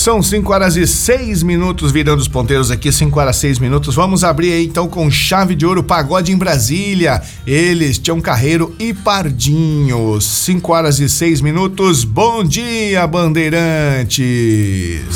São 5h06, virando os ponteiros aqui, 5h06. Vamos abrir aí então com chave de ouro, Pagode em Brasília. Eles, Tião Carreiro e Pardinho. 5h06. Bom dia, Bandeirantes.